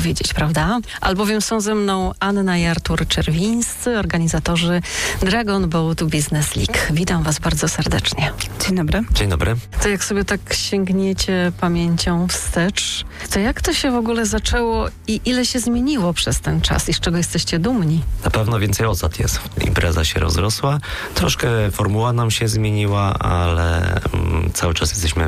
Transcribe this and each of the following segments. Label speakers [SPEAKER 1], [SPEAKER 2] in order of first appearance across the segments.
[SPEAKER 1] wiedzieć, prawda? Albowiem są ze mną Anna i Artur Czerwińscy, organizatorzy Dragon Boat Business League. Witam Was bardzo serdecznie.
[SPEAKER 2] Dzień dobry.
[SPEAKER 3] Dzień dobry.
[SPEAKER 1] To jak sobie tak sięgniecie pamięcią wstecz, to jak to się w ogóle zaczęło i ile się zmieniło przez ten czas i z czego jesteście dumni?
[SPEAKER 3] Na pewno więcej osad jest. Impreza się rozrosła, troszkę formuła nam się zmieniła, ale cały czas jesteśmy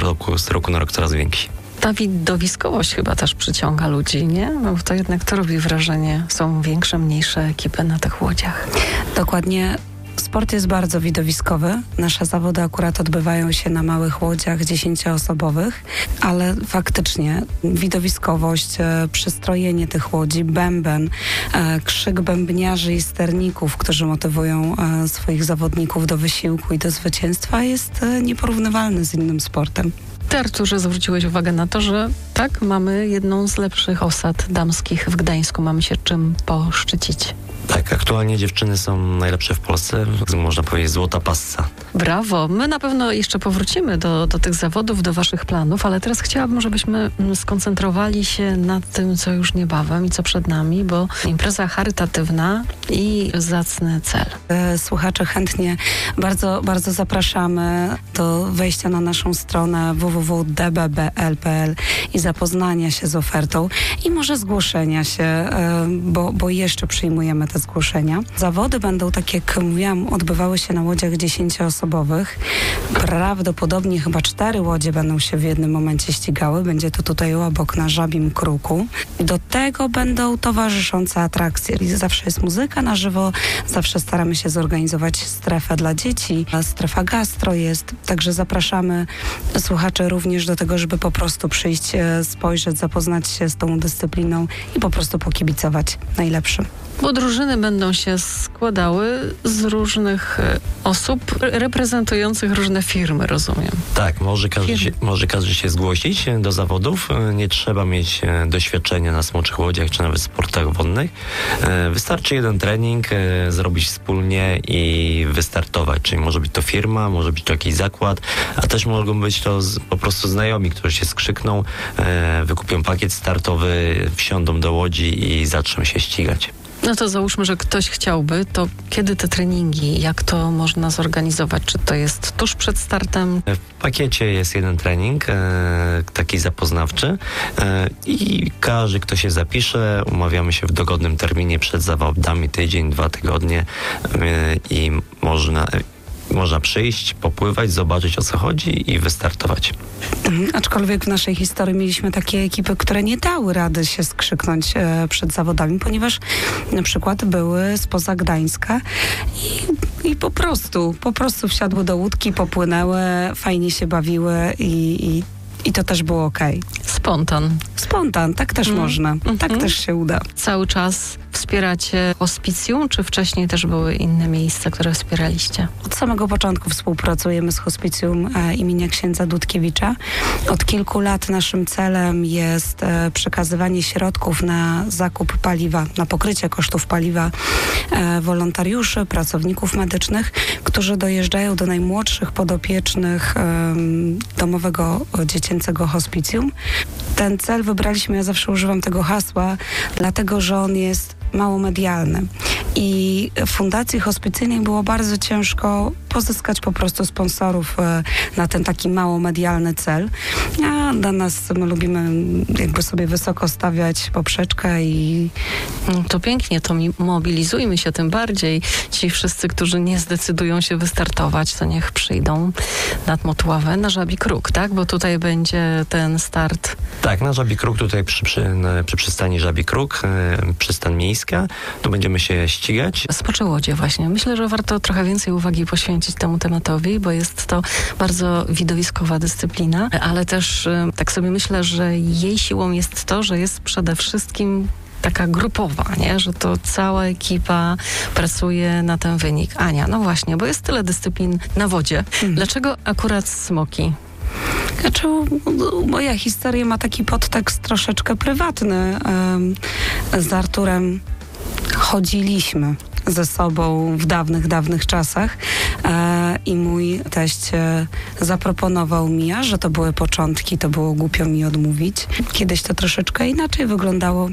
[SPEAKER 3] z roku na rok coraz więksi.
[SPEAKER 1] Ta widowiskowość chyba też przyciąga ludzi, nie? No, to jednak to robi wrażenie. Są większe, mniejsze ekipy na tych łodziach.
[SPEAKER 2] Dokładnie. Sport jest bardzo widowiskowy. Nasze zawody akurat odbywają się na małych łodziach 10-osobowych, ale faktycznie widowiskowość, przystrojenie tych łodzi, bęben, krzyk bębniarzy i sterników, którzy motywują swoich zawodników do wysiłku i do zwycięstwa, jest nieporównywalny z innym sportem.
[SPEAKER 1] Ty, Arturze, zwróciłeś uwagę na to, że tak, mamy jedną z lepszych osad damskich w Gdańsku. Mamy się czym poszczycić.
[SPEAKER 3] Tak, aktualnie dziewczyny są najlepsze w Polsce, można powiedzieć złota passa.
[SPEAKER 1] Brawo. My na pewno jeszcze powrócimy do tych zawodów, do waszych planów, ale teraz chciałabym, żebyśmy skoncentrowali się na tym, co już niebawem i co przed nami, bo impreza charytatywna i zacny cel.
[SPEAKER 2] Słuchacze chętnie bardzo, bardzo zapraszamy do wejścia na naszą stronę www.dbbl.pl i zapoznania się z ofertą i może zgłoszenia się, bo jeszcze przyjmujemy te zgłoszenia. Zawody będą, tak jak mówiłam, odbywały się na łodziach 10-osobowych. Prawdopodobnie chyba 4 łodzie będą się w jednym momencie ścigały. Będzie to tutaj obok na Żabim Kruku. Do tego będą towarzyszące atrakcje. Zawsze jest muzyka na żywo, zawsze staramy się zorganizować strefę dla dzieci. Strefa gastro jest, także zapraszamy słuchaczy również do tego, żeby po prostu przyjść, spojrzeć, zapoznać się z tą dyscypliną i po prostu pokibicować najlepszym.
[SPEAKER 1] Bo drużyny będą się składały z różnych osób reprezentujących różne firmy, rozumiem.
[SPEAKER 3] Tak, może każdy się zgłosić do zawodów. Nie trzeba mieć doświadczenia na smoczych łodziach czy nawet sportach wodnych. Wystarczy jeden trening zrobić wspólnie i wystartować. Czyli może być to firma, może być to jakiś zakład, a też mogą być to po prostu znajomi, którzy się skrzykną, wykupią pakiet startowy, wsiądą do łodzi i zaczną się ścigać.
[SPEAKER 1] No to załóżmy, że ktoś chciałby, to kiedy te treningi, jak to można zorganizować? Czy to jest tuż przed startem?
[SPEAKER 3] W pakiecie jest jeden trening, taki zapoznawczy i każdy, kto się zapisze, umawiamy się w dogodnym terminie przed zawodami, tydzień, 2 tygodnie i można przyjść, popływać, zobaczyć o co chodzi i wystartować.
[SPEAKER 2] Aczkolwiek w naszej historii mieliśmy takie ekipy, które nie dały rady się skrzyknąć przed zawodami, ponieważ na przykład były spoza Gdańska i po prostu wsiadły do łódki, popłynęły, fajnie się bawiły i to też było okej. Spontan, tak też można. Tak też się uda.
[SPEAKER 1] Cały czas wspieracie hospicjum, czy wcześniej też były inne miejsca, które wspieraliście?
[SPEAKER 2] Od samego początku współpracujemy z hospicjum imienia księdza Dudkiewicza. Od kilku lat naszym celem jest przekazywanie środków na zakup paliwa, na pokrycie kosztów paliwa wolontariuszy, pracowników medycznych, którzy dojeżdżają do najmłodszych podopiecznych domowego dziecięcego hospicjum. Ten cel wybraliśmy, ja zawsze używam tego hasła, dlatego że on jest mało medialny. I Fundacji Hospicyjnej było bardzo ciężko pozyskać po prostu sponsorów na ten taki mało medialny cel. A dla nas, my lubimy jakby sobie wysoko stawiać poprzeczkę i...
[SPEAKER 1] To pięknie, to mobilizujmy się tym bardziej. Ci wszyscy, którzy nie zdecydują się wystartować, to niech przyjdą nad Motławę na Żabi Kruk, tak? Bo tutaj będzie ten start.
[SPEAKER 3] Tak, na Żabi Kruk, tutaj przy przystani Żabi Kruk, przystań miejska, tu będziemy się ścigać.
[SPEAKER 1] Smocze łodzie właśnie. Myślę, że warto trochę więcej uwagi poświęcić temu tematowi, bo jest to bardzo widowiskowa dyscyplina, ale też tak sobie myślę, że jej siłą jest to, że jest przede wszystkim taka grupowa, nie? Że to cała ekipa pracuje na ten wynik. Ania, no właśnie, bo jest tyle dyscyplin na wodzie. Dlaczego akurat smoki?
[SPEAKER 2] Znaczy, moja historia ma taki podtekst troszeczkę prywatny. Z Arturem chodziliśmy ze sobą w dawnych czasach i mój teść zaproponował mi, że to były początki, to było głupio mi odmówić. Kiedyś to troszeczkę inaczej wyglądało.